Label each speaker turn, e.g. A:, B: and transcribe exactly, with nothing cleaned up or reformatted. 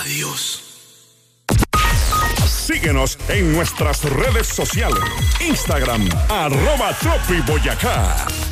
A: Adiós.
B: Síguenos en nuestras redes sociales. Instagram, arroba Tropi Boyacá.